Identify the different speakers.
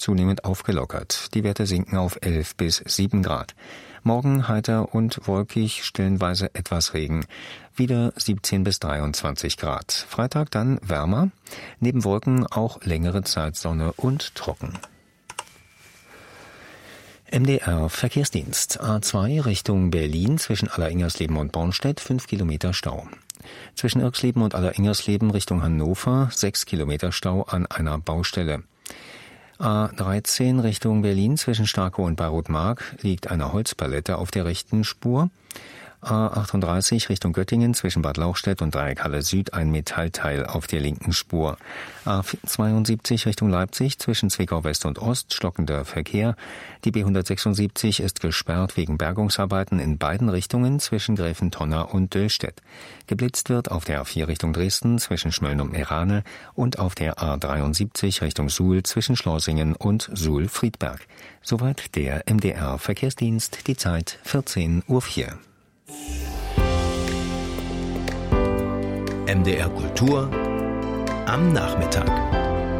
Speaker 1: zunehmend aufgelockert. Die Werte sinken auf 11 bis 7 Grad. Morgen heiter und wolkig, stellenweise etwas Regen. Wieder 17 bis 23 Grad. Freitag dann wärmer, neben Wolken auch längere Zeit Sonne und trocken. MDR Verkehrsdienst. A2 Richtung Berlin zwischen Alleringjersleben und Bornstedt 5 Kilometer Stau. Zwischen Irxleben und Alleringjersleben Richtung Hannover 6 Kilometer Stau an einer Baustelle. A13 Richtung Berlin zwischen Starkow und Bayreuth-Mark liegt eine Holzpalette auf der rechten Spur. A38 Richtung Göttingen zwischen Bad Lauchstädt und Dreieckhalle Süd ein Metallteil auf der linken Spur. A72 Richtung Leipzig zwischen Zwickau West und Ost stockender Verkehr. Die B176 ist gesperrt wegen Bergungsarbeiten in beiden Richtungen zwischen Gräfentonner und Döllstedt. Geblitzt wird auf der A4 Richtung Dresden zwischen Schmölln und Meerane und auf der A73 Richtung Suhl zwischen Schleusingen und Suhl-Friedberg. Soweit der MDR Verkehrsdienst, die Zeit 14:04 Uhr.
Speaker 2: MDR Kultur am Nachmittag.